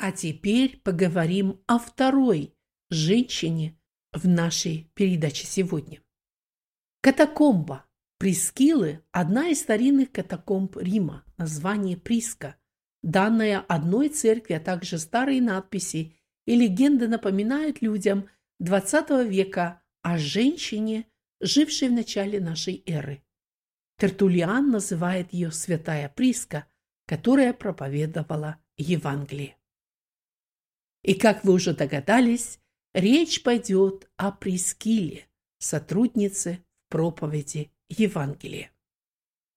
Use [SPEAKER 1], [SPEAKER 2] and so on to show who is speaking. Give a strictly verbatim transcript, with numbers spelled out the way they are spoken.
[SPEAKER 1] А теперь поговорим о второй женщине в нашей передаче сегодня. Катакомба Прискилы – одна из старинных катакомб Рима, название Приска, данная одной церкви, а также старые надписи и легенды напоминают людям двадцатого века о женщине, жившей в начале нашей эры. Тертуллиан называет ее святая Приска, которая проповедовала Евангелие. И, как вы уже догадались, речь пойдет о Прискиле, сотруднице в проповеди Евангелия.